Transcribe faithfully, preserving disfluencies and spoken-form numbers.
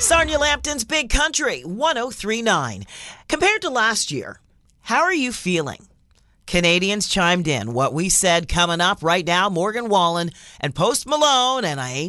Sarnia Lambton's Big Country, one oh three point nine. Compared to last year, how are you feeling? Canadians chimed in. What we said coming up right now, Morgan Wallen and Post Malone, and I ain't